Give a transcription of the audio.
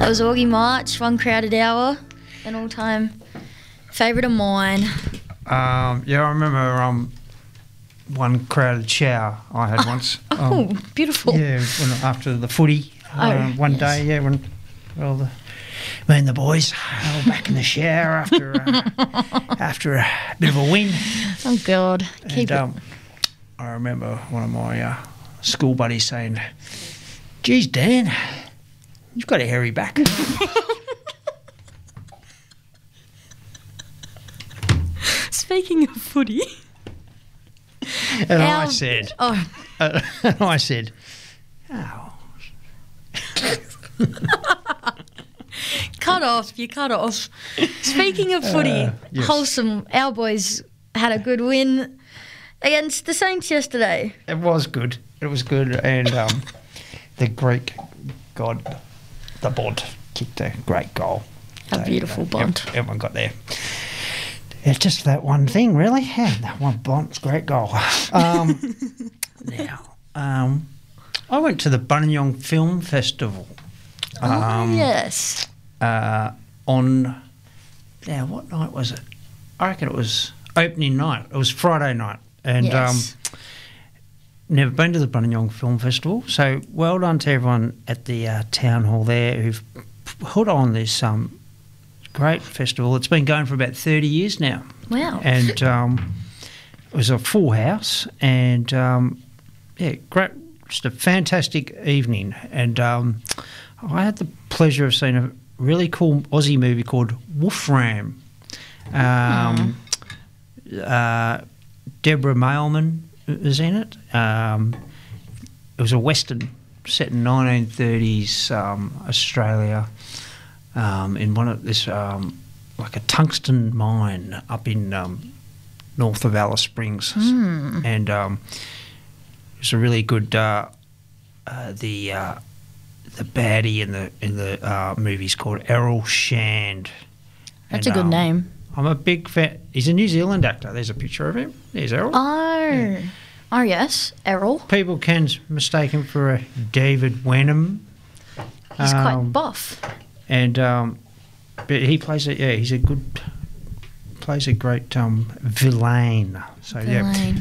That was Augie March, One Crowded Hour, an all-time favourite of mine. Yeah, I remember One Crowded Shower I had once. Beautiful. Yeah, after the footy one day, yeah, when me and the boys were back in the shower after a bit of a win. Oh, God. Keep it. I remember one of my school buddies saying, "Geez, Dan, you've got a hairy back." Speaking of footy. And I said, oh, cut off, you cut off. Speaking of footy, yes. wholesome, our boys had a good win against the Saints yesterday. It was good. It was good. And the Greek god, the Bond, kicked a great goal. A beautiful Bond. Everyone got there. It's just that one thing, really. Yeah, that one Bond's great goal. I went to the Buninyong Film Festival. Yes. On, what night was it? I reckon it was opening night. It was Friday night. And yes. Never been to the Buninyong Film Festival. So well done to everyone at the town hall there who've put on this great festival. It's been going for about 30 years now. Wow. And it was a full house and, great, just a fantastic evening. And I had the pleasure of seeing a really cool Aussie movie called Wolfram. Deborah Mailman was in it. It was a Western set in 1930s Australia. In one of this, like a tungsten mine up in north of Alice Springs, and it was a really good. The baddie in the movie's called Errol Shand. That's a good name. I'm a big fan. He's a New Zealand actor. There's a picture of him. There's Errol. Oh yes, Errol. People can mistake him for a David Wenham. He's quite buff. And but he plays plays a great villain. So Villain.